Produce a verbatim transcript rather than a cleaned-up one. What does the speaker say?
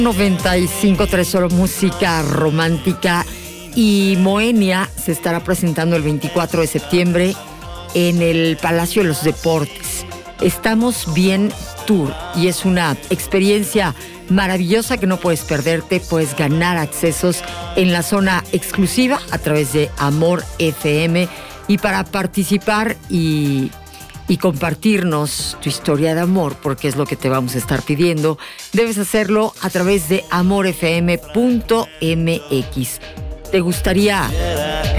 noventa y cinco tres, solo música romántica. Y Moenia se estará presentando el veinticuatro de septiembre en el Palacio de los Deportes. Estamos Bien Tour y es una experiencia maravillosa que no puedes perderte. Puedes ganar accesos en la zona exclusiva a través de Amor F M. Y para participar y, y compartirnos tu historia de amor, porque es lo que te vamos a estar pidiendo, debes hacerlo a través de amor f m punto m x. ¿Te gustaría